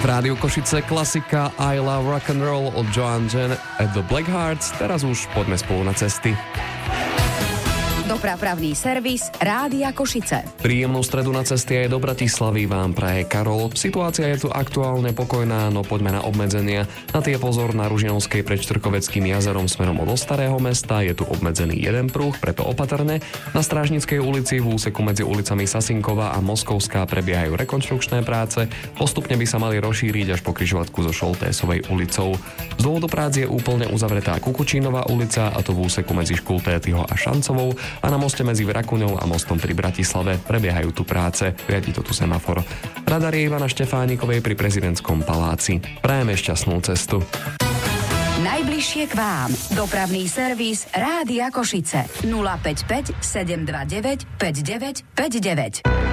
V Rádiu Košice klasika I Love Rock and Roll od Joan Jett at the Black Hearts. Teraz už poďme spolu na cesty. Dopravný servis Rádia Košice. Príjemnú stredu na cesty aj do Bratislavy vám praje Karol. Situácia je tu aktuálne pokojná, no poďme na obmedzenia. Na tie pozor, na Ružinovskej pred Štvrkoveckým jazerom smerom od Starého mesta je tu obmedzený jeden pruh, preto opatrne. Na Strážnickej ulici v úseku medzi ulicami Sasinková a Moskovská prebiehajú rekonštrukčné práce. Postupne by sa mali rozšíriť až po križovatku so Šoltésovej ulicou. Z dôvodu prác je úplne uzavretá Kukučínová ulica, a to v úseku medzi Škultétyho a Šancovou, a na moste medzi Vrakuňou a mostom pri Bratislave prebiehajú tu práce, riadi to tu semafor. Radar je Ivana Štefánikovej pri Prezidentskom paláci. Prajeme šťastnú cestu. Najbližšie k vám. Dopravný servis Rádia Košice. 055 729 5959.